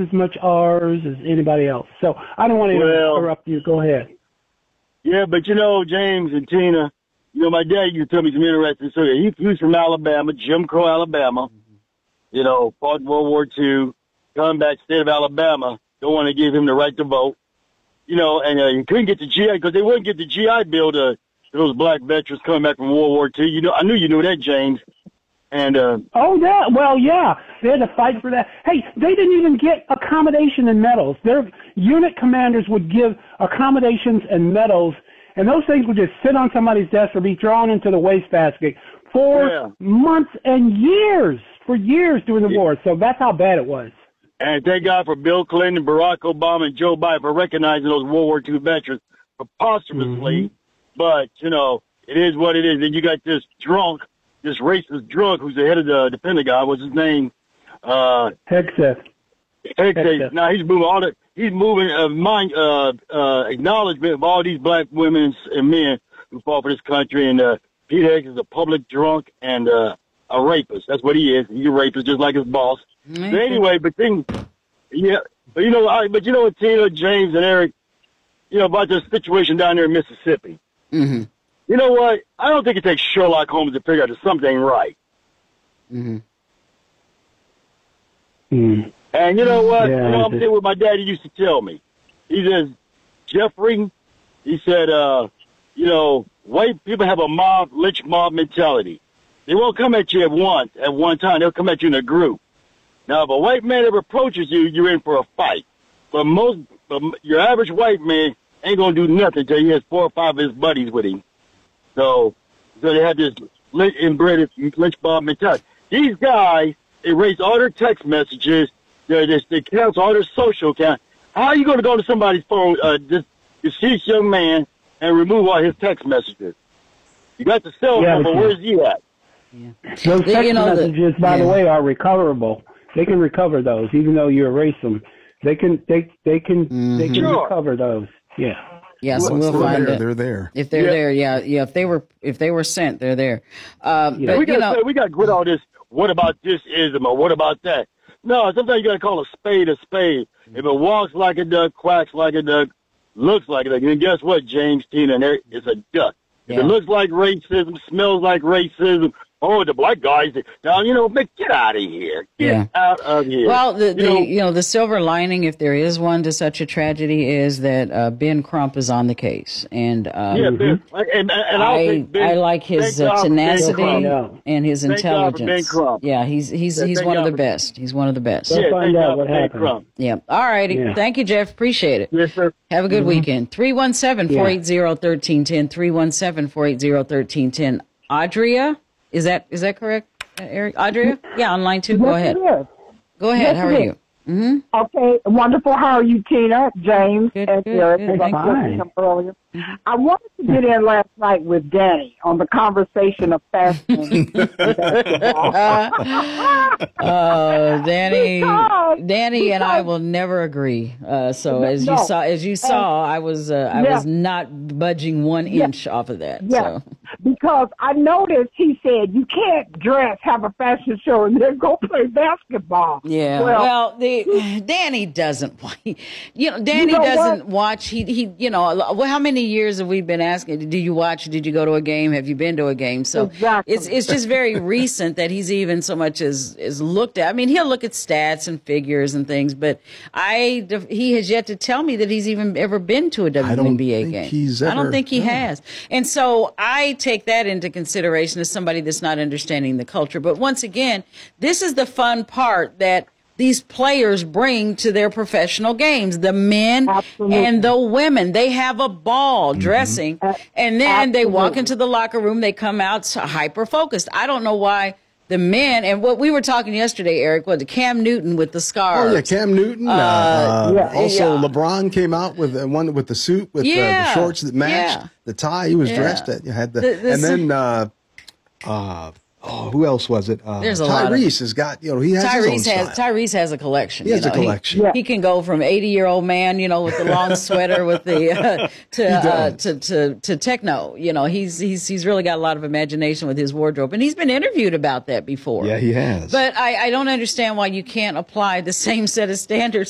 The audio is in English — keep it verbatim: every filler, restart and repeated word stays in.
as much ours as anybody else. So I don't want to Well, interrupt you. Go ahead. Yeah, but you know, James and Tina, you know, my dad used to tell me some interesting story. He, he was from Alabama, Jim Crow, Alabama. You know, fought in World War Two, come back, state of Alabama. Don't want to give him the right to vote. You know, and uh, you couldn't get the G I because they wouldn't get the G I Bill to those black veterans coming back from World War Two. You know, I knew you knew that, James. And uh, oh yeah, well yeah, they had to fight for that. Hey, they didn't even get accommodation and medals. Their unit commanders would give accommodations and medals, and those things would just sit on somebody's desk or be thrown into the wastebasket for yeah. months and years, for years during the yeah. war. So that's how bad it was. And thank God for Bill Clinton, Barack Obama, and Joe Biden for recognizing those World War Two veterans posthumously. Mm-hmm. But, you know, it is what it is. Then you got this drunk, this racist drunk who's the head of the, the Pentagon. What's his name? Uh, Hegseth. Hegseth. Now he's moving all the, he's moving uh, mind, uh, uh, acknowledgement of all these black women and men who fought for this country. And uh, Pete Hegseth is a public drunk and uh, a rapist. That's what he is. He's a rapist just like his boss. Mm-hmm. But anyway, but thing, yeah, but you know, I, but you know what, Tina, James, and Eric, you know, about the situation down there in Mississippi. Mm-hmm. You know what? I don't think it takes Sherlock Holmes to figure out that something ain't right. Mm-hmm. Mm. And you know what? Yeah, you know, I'm saying what my daddy used to tell me. He says, Jeffrey, he said, uh, you know, white people have a mob, lynch mob mentality. They won't come at you at once, at one time. They'll come at you in a group. Now, if a white man ever approaches you, you're in for a fight. But most, but your average white man ain't gonna do nothing until he has four or five of his buddies with him. So, so they have this inbred lynch mob mentality. These guys erase all their text messages. They, they, they cancel all their social accounts. How are you going to go to somebody's phone, uh, this deceased young man, and remove all his text messages? You got the cell yeah, number. Where's he at? Yeah. Those text you know, messages, the, by yeah. the way, are recoverable. They can recover those, even though you erase them. They can, they, they can, mm-hmm. they can sure. recover those. Yeah. Yeah, so we'll find there, it. They're there. If they're yeah. there, yeah, yeah. If they were, if they were sent, they're there. Um, yeah. but we got you know, we got to quit all this. What about this ism or what about that? No, sometimes you got to call a spade a spade. If it walks like a duck, quacks like a duck, looks like a duck, then guess what, James, Tina, and Eric, it's a duck. If yeah. it looks like racism, smells like racism, oh, the black guys, now, you know, get out of here. Get yeah. out of here. Well, the, the you, know, you know, the silver lining, if there is one to such a tragedy, is that uh, Ben Crump is on the case. And um, yeah, Ben, and, and I, ben, I like his uh, tenacity and his thank intelligence. Ben Crump. Yeah, he's he's yeah, he's one of the best. He's one of the best. We'll yeah, find out what happened. Yeah. All righty. Yeah. Thank you, Jeff. Appreciate it. Yes, sir. Have a good mm-hmm. weekend. three one seven, four eight zero, one three one zero, three one seven, four eight zero, one three one zero. Audria, is that is that correct? Eric, Audria? Yeah, on line two. Go yes, ahead. It is. Go ahead. Yes, How are you? Mm-hmm. Okay, wonderful. How are you, Tina, James, good, and good, Eric? Good, like fine. Earlier. Mm-hmm. I wanted to get in last night with Danny on the conversation of fashion. uh, Danny, because, Danny, because, and I will never agree. Uh, so as no, you saw, as you saw, and, I was uh, I yeah. was not budging one yeah. inch off of that. Yeah. So. Because I noticed he said you can't dress, have a fashion show, and then go play basketball. Yeah. Well, well the Danny doesn't. You know, Danny you know doesn't what? watch. He he. You know, well, how many years have we been asking? Do you watch? Did you go to a game? Have you been to a game? So exactly. it's it's just very recent that he's even so much as is looked at. I mean, he'll look at stats and figures and things, but I he has yet to tell me that he's even ever been to a W N B A game. He's ever, I don't think he no. has. And so I take that into consideration as somebody that's not understanding the culture. But once again, this is the fun part that these players bring to their professional games. The men Absolutely. And the women, they have a ball dressing, mm-hmm. and then Absolutely. they walk into the locker room, they come out hyper focused. I don't know why the men, and what we were talking yesterday, Eric, was Cam Newton with the scarves. Oh yeah, Cam Newton. Uh, uh, yeah. Also, yeah. LeBron came out with the one with the suit with yeah. the, the shorts that matched yeah. the tie. He was yeah. dressed at. You had the, the, the and then uh, uh, oh, who else was it? Uh, There's a Tyrese lot of, has got, you know, he has Tyrese his own has style. Tyrese has a collection. He has you know? a collection. He, yeah. he can go from eighty year old man, you know, with the long sweater with the uh, to, uh, to to to techno. You know, he's he's he's really got a lot of imagination with his wardrobe, and he's been interviewed about that before. Yeah, he has. But I, I don't understand why you can't apply the same set of standards